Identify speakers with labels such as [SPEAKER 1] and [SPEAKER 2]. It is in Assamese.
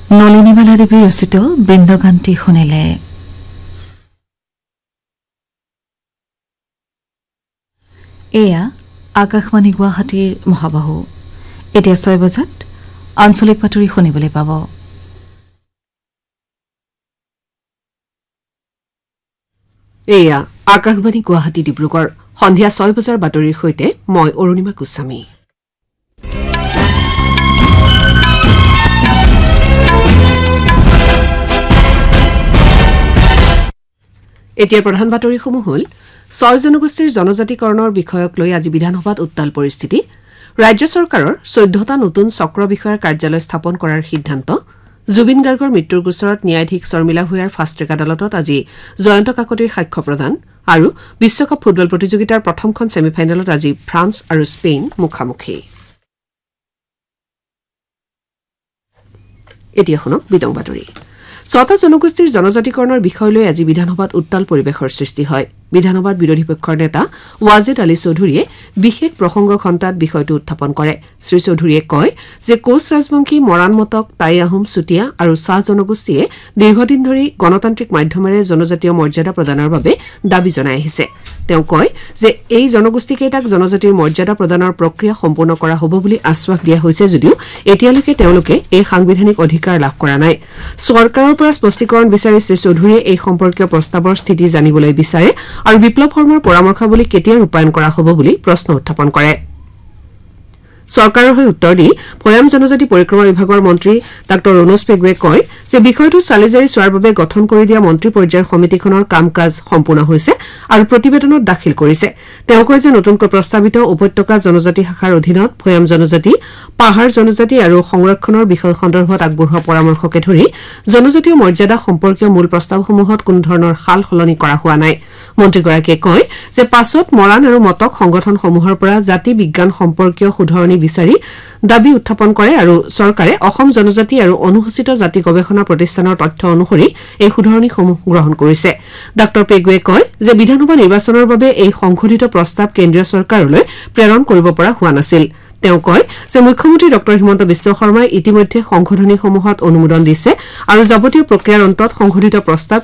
[SPEAKER 1] নলিনীবালা দেৱী ৰচিত বৃন্দগানটি শুনিলে। এয়া আকাশবাণী গুৱাহাটীৰ মহাবাহু। এতিয়া 6 বজাত আঞ্চলিক বাতৰি শুনিবলৈ পাব।
[SPEAKER 2] এয়া আকাশবাণী গুৱাহাটী ডিব্ৰুগড়। সন্ধিয়া 6 বজাৰ বাতৰিৰ সৈতে মই অৰুণিমা গোস্বামী। এতিয়া প্ৰধান বাতৰিসমূহ হ'ল 6 জনগোষ্ঠীৰ জনজাতিকৰণৰ বিষয়ক লৈ আজি বিধানসভাত উত্তাল পৰিস্থিতি। ৰাজ্য চৰকাৰৰ 14টা নতুন চক্ৰ বিষয়াৰ কাৰ্যালয় স্থাপন কৰাৰ সিদ্ধান্ত। জুবিন গাৰ্গৰ মৃত্যুৰ গোচৰত ন্যায়াধীশ শৰ্মিলা ভূঞাৰ ফাষ্ট ট্ৰেক আদালতত আজি জয়ন্ত কাকতিৰ সাক্ষ্য প্ৰদান আৰু বিশ্বকাপ ফুটবল প্ৰতিযোগিতাৰ প্ৰথমখন ছেমিফাইনেলত আজি ফ্ৰান্স আৰু স্পেইন মুখামুখি। এতিয়া শুনক বিতং বাতৰি। 6টা জনগোষ্ঠীৰ জনজাতিকৰণৰ বিষয় লৈ আজি বিধানসভাত উত্তাল পৰিৱেশৰ সৃষ্টি হয়। বিধানসভাত বিৰোধী পক্ষৰ নেতা ৱাজেদ আলী চৌধুৰীয়ে বিশেষ প্ৰসংগ ঘণ্টাত বিষয়টো উত্থাপন কৰে। শ্ৰীচৌধুৰীয়ে কয় যে কোচ ৰাজবংশী, মৰাণ মটক, টাই আহোম, চুতীয়া আৰু চাহ জনগোষ্ঠীয়ে দীৰ্ঘদিন ধৰি গণতান্ত্ৰিক মাধ্যমেৰে জনজাতীয় মৰ্যাদা প্ৰদানৰ বাবে দাবী জনাই আহিছে। তেওঁ কয় যে এই জনগোষ্ঠীকেইটাক জনজাতিৰ মৰ্যাদা প্ৰদানৰ প্ৰক্ৰিয়া সম্পূৰ্ণ কৰা হ'ব বুলি আশ্বাস দিয়া হৈছে যদিও এতিয়ালৈকে তেওঁলোকে এই সাংবিধানিক অধিকাৰ লাভ কৰা নাই। চৰকাৰৰ পৰা স্পষ্টীকৰণ বিচাৰি শ্ৰীচৌধুৰীয়ে এই সম্পৰ্কীয় প্ৰস্তাৱৰ স্থিতি জানিবলৈ বিচাৰে আৰু বিপ্লৱ শৰ্মাৰ পৰামৰ্শাৱলী কেতিয়া ৰূপায়ণ কৰা হ'ব বুলি প্ৰশ্ন উত্থাপন কৰে। চৰকাৰৰ হৈ উত্তৰ দি ভৈয়াম জনজাতি পৰিক্ৰমা বিভাগৰ মন্ত্ৰী ডাঃ ৰণোজ পেগুৱে কয় যে বিষয়টো চালিজাৰি চোৱাৰ বাবে গঠন কৰি দিয়া মন্ত্ৰী পৰ্যায়ৰ সমিতিখনৰ কাম কাজ সম্পূৰ্ণ হৈছে আৰু প্ৰতিবেদনত দাখিল কৰিছে। তেওঁ কয় যে নতুনকৈ প্ৰস্তাৱিত উপত্যকা জনজাতি শাখাৰ অধীনত ভৈয়াম জনজাতি, পাহাৰ জনজাতি আৰু সংৰক্ষণৰ বিষয় সন্দৰ্ভত আগবঢ়োৱা পৰামৰ্শকে ধৰি জনজাতীয় মৰ্যাদা সম্পৰ্কীয় মূল প্ৰস্তাৱসমূহত কোনো ধৰণৰ সাল সলনি কৰা হোৱা নাই। মন্ত্ৰীগৰাকীয়ে কয় যে পাছত মৰাণ আৰু মটক সংগঠনসমূহৰ পৰা জাতি বিজ্ঞান সম্পৰ্কীয় শুধৰণি বিচাৰি দাবী উত্থাপন কৰে আৰু চৰকাৰে অসম জনজাতি আৰু অনুসূচিত জাতি গৱেষণা প্ৰতিষ্ঠানৰ তথ্য অনুসৰি এই শুধৰণিসমূহ গ্ৰহণ কৰিছে। ডাঃ পেগুৱে কয় যে বিধানসভা নিৰ্বাচনৰ বাবে এই সংশোধিত প্ৰস্তাৱ কেন্দ্ৰীয় চৰকাৰলৈ প্ৰেৰণ কৰিব পৰা হোৱা নাছিল। তেওঁ কয় যে মুখ্যমন্ত্ৰী ডঃ হিমন্ত বিশ্ব শৰ্মাই ইতিমধ্যে সংশোধনীসমূহত অনুমোদন দিছে আৰু যাৱতীয় প্ৰক্ৰিয়াৰ অন্তত সংশোধিত প্ৰস্তাৱ